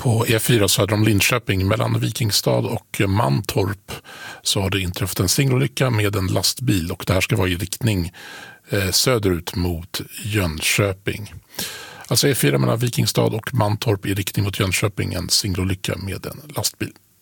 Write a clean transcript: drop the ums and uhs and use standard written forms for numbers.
På E4 söder om Linköping mellan Vikingstad och Mantorp så har det inträffat en singelolycka med en lastbil och det här ska vara i riktning söderut mot Jönköping. Alltså E4 mellan Vikingstad och Mantorp i riktning mot Jönköping, en singelolycka med en lastbil.